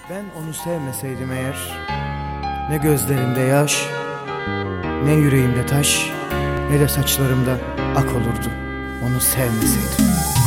Ben onu sevmeseydim eğer, ne gözlerimde yaş, ne yüreğimde taş, ne de saçlarımda ak olurdu onu sevmeseydim.